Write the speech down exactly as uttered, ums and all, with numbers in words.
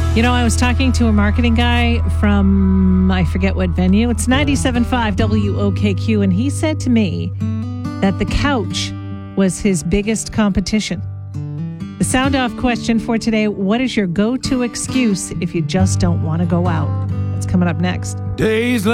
You know, I was talking to a marketing guy from, I forget what venue. It's ninety-seven point five W O K Q, and he said to me that the couch was his biggest competition. The sound off question for today: what is your go-to excuse if you just don't want to go out? That's coming up next. Days